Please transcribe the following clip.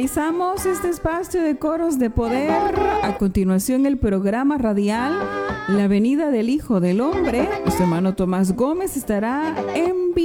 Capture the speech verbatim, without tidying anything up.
finalizamos este espacio de coros de poder. A continuación, el programa radial La Venida del Hijo del Hombre. Nuestro hermano Tomás Gómez estará en